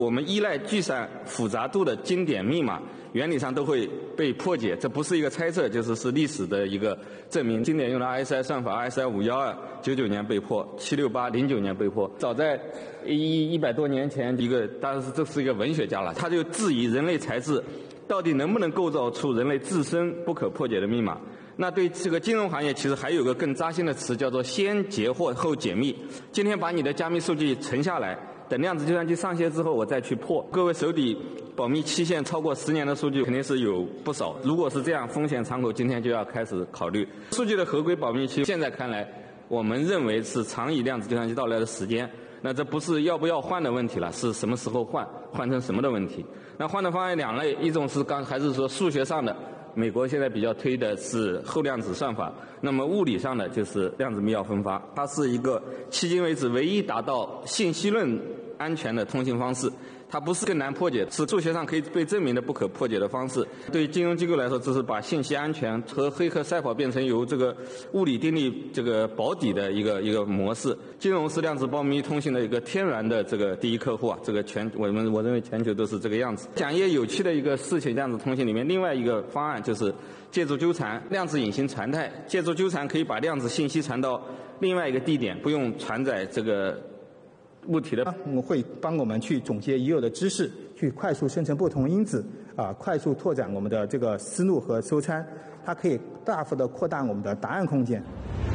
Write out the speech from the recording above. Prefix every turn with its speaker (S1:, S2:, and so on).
S1: 我们依赖计算复杂度的经典密码，原理上都会被破解，这不是一个猜测，是历史的一个证明。经典用的 RSI 算法 RSI 512，99年被破，76809年被破。早在100多年前，当然这是一个文学家了，他就质疑人类才智到底能不能构造出人类自身不可破解的密码。那对这个金融行业，其实还有个更扎心的词，叫做先截获后解密。今天把你的加密数据存下来，等量子计算机上线之后，我再去破。各位手底保密期限超过10年的数据肯定是有不少。如果是这样，风险敞口今天就要开始考虑。数据的合规保密期，现在看来，我们认为是长以量子计算机到来的时间。那这不是要不要换的问题了，是什么时候换成什么的问题。那换的方案两类，一种是还是说数学上的。美国现在比较推的是后量子算法，那么物理上的就是量子密钥分发，它是一个迄今为止唯一达到信息论安全的通信方式。它不是更难破解，是数学上可以被证明的不可破解的方式。对于金融机构来说，这是把信息安全和黑客赛跑变成由这个物理定律这个保底的一个模式。金融是量子保密通信的一个天然的这个第一客户啊，这个我认为全球都是这个样子。讲一些有趣的一个事情，量子通信里面另外一个方案就是借助纠缠，量子隐形传态，借助纠缠可以把量子信息传到另外一个地点，不用传载这个物体的。
S2: 会帮我们去总结已有的知识，去快速生成不同因子，快速拓展我们的这个思路和收参，它可以大幅的扩大我们的答案空间。